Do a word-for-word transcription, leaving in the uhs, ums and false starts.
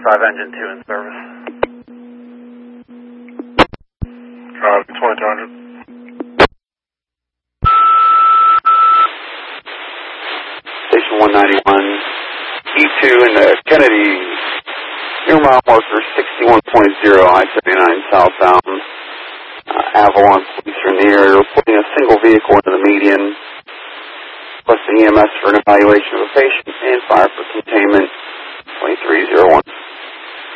five, engine two in service. Uh, twenty-two hundred. Station one ninety-one, E two in the Kennedy, near mile marker sixty-one point zero, I seventy-nine southbound. Uh, Avalon police are in the area reporting a single vehicle into the median, plus the E M S for an evaluation of a patient and fire for containment twenty-three oh one.